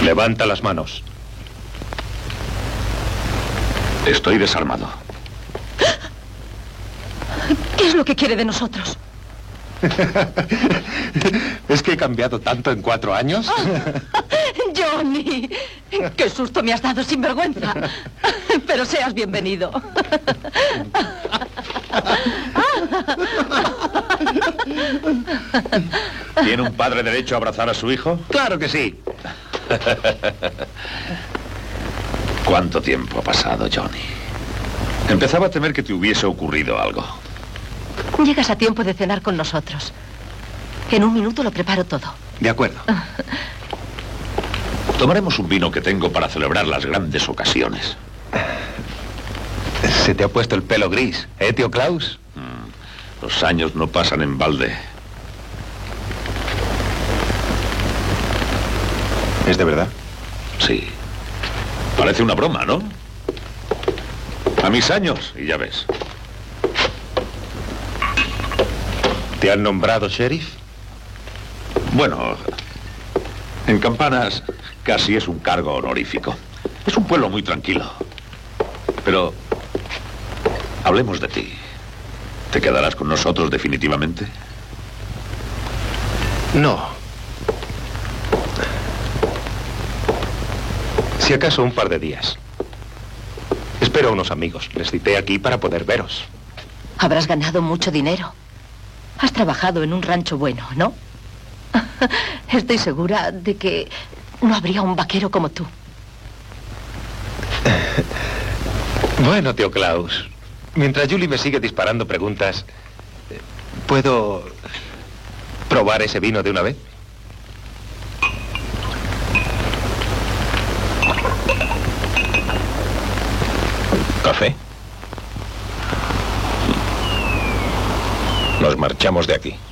Levanta las manos. Estoy desarmado. ¿Qué es lo que quiere de nosotros? ¿Es que he cambiado tanto en 4 años? Johnny, qué susto me has dado, sinvergüenza. Pero seas bienvenido. ¿Tiene un padre derecho a abrazar a su hijo? Claro que sí. ¿Cuánto tiempo ha pasado, Johnny? Empezaba a temer que te hubiese ocurrido algo. Llegas a tiempo de cenar con nosotros. En 1 minuto lo preparo todo. De acuerdo. Tomaremos un vino que tengo para celebrar las grandes ocasiones. Se te ha puesto el pelo gris, ¿eh, tío Klaus? Los años no pasan en balde. ¿Es de verdad? Sí. Parece una broma, ¿no? A mis años, y ya ves. ¿Te han nombrado sheriff? Bueno, en Campanas casi es un cargo honorífico. Es un pueblo muy tranquilo. Pero hablemos de ti. ¿Te quedarás con nosotros definitivamente? No. Si acaso un par de días. Espero a unos amigos. Les cité aquí para poder veros. Habrás ganado mucho dinero. Has trabajado en un rancho bueno, ¿no? Estoy segura de que no habría un vaquero como tú. Bueno, tío Klaus, mientras Julie me sigue disparando preguntas, ¿puedo probar ese vino de una vez? ¿Café? Nos marchamos de aquí.